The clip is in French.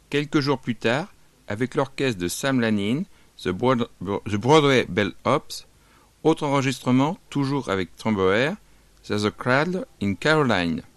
quelques jours plus tard, avec l'orchestre de Sam Lanin, The Broadway Bell Hops. Autre enregistrement, toujours avec Tromboer, There's a Cradle in Caroline.